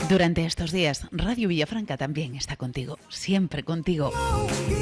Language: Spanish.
Durante estos días, Radio Villafranca también está contigo, siempre contigo.